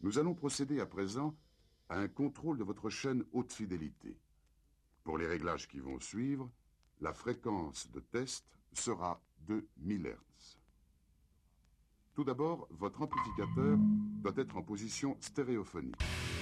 Nous allons procéder à présent à un contrôle de votre chaîne haute fidélité. Pour les réglages qui vont suivre, la fréquence de test sera de 1000 Hz. Tout d'abord, votre amplificateur doit être en position stéréophonique.